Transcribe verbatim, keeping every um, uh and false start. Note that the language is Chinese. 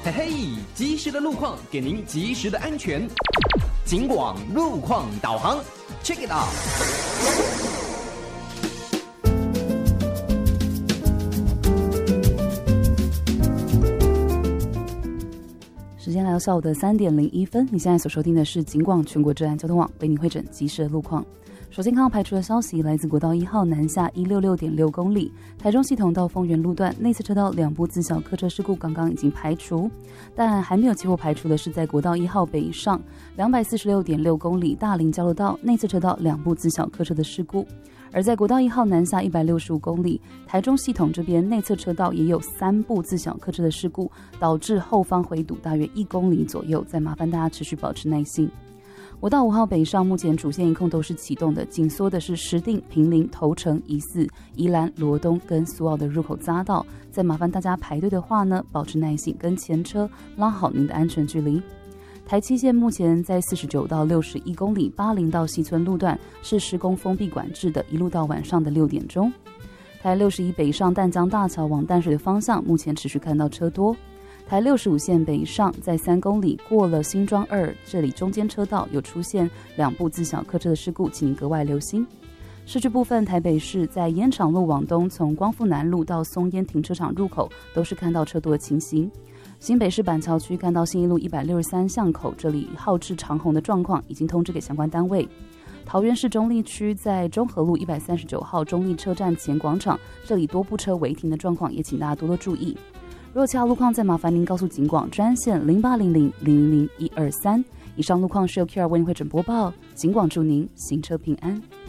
嘿嘿，及时的路况给您及时的安全。警广路况导航 ，check it out。 时间来到下午的三点零一分，你现在所收听的是警广全国治安交通网为您汇整及时的路况。首先看到排除的消息，来自国道一号南下一百六十六点六公里，台中系统到丰原路段内侧车道两部自小客车事故刚刚已经排除，但还没有期货排除的是在国道一号北上两百四十六点六公里大林交流道内侧车道两部自小客车的事故。而在国道一号南下一百六十五公里，台中系统这边内侧车道也有三部自小客车的事故，导致后方回堵大约一公里左右，再麻烦大家持续保持耐心。国道五号北上，目前主线一控都是启动的，紧缩的是石碇、坪林、头城、宜四、宜兰、罗东跟苏澳的入口匝道。再麻烦大家排队的话呢，保持耐心，跟前车拉好您的安全距离。台七线目前在四十九到六十一公里，巴陵到西村路段是施工封闭管制的，一路到晚上的六点钟。台六十一北上淡江大桥往淡水的方向，目前持续看到车多。台六十五线北上，在三公里过了新庄二，这里中间车道有出现两部自小客车的事故，请您格外留心。市区部分，台北市在烟厂路往东，从光复南路到松烟停车场入口，都是看到车多的情形。新北市板桥区看到信义路一百六十三巷口，这里号志长虹的状况已经通知给相关单位。桃园市中坜区在中和路一百三十九号中坜车站前广场，这里多部车违停的状况，也请大家多多注意。若其他路况，再麻烦您告诉警广专线零八零零零零零一二三。以上路况是由 Q R 为您会诊播报，警广祝您行车平安。